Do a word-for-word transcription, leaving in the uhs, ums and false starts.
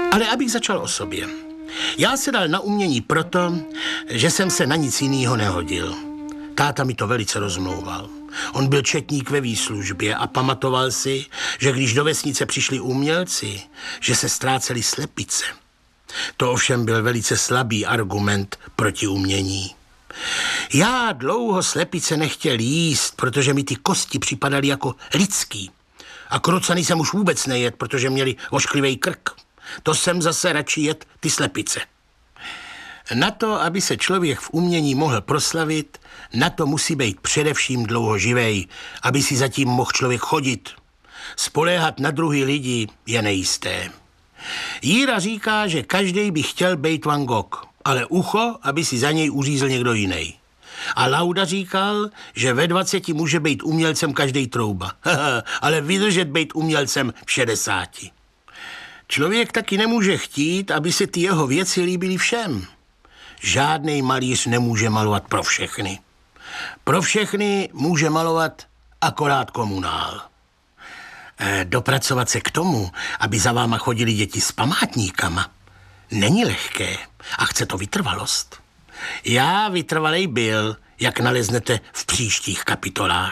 Ale abych začal o sobě. Já se dal na umění proto, že jsem se na nic jinýho nehodil. Táta mi to velice rozmlouval. On byl četník ve výslužbě a pamatoval si, že když do vesnice přišli umělci, že se ztrácely slepice. To ovšem byl velice slabý argument proti umění. Já dlouho slepice nechtěl jíst, protože mi ty kosti připadaly jako lidský. A krocany jsem už vůbec nejet, protože měli ošklivý krk. To jsem zase radši jet ty slepice. Na to, aby se člověk v umění mohl proslavit, na to musí být především dlouho živej, aby si zatím mohl člověk chodit. Spoléhat na druhý lidi je nejisté. Jíra říká, že každej by chtěl být Van Gogh, ale ucho, aby si za něj uřízl někdo jiný. A Lauda říkal, že ve dvaceti může být umělcem každej trouba, ale vydržet být umělcem v šedesáti. Člověk taky nemůže chtít, aby se ty jeho věci líbily všem. Žádnej malíř nemůže malovat pro všechny. Pro všechny může malovat akorát komunál. E, dopracovat se k tomu, aby za váma chodili děti s památníkama, není lehké a chce to vytrvalost. Já vytrvalej byl, jak naleznete v příštích kapitolách.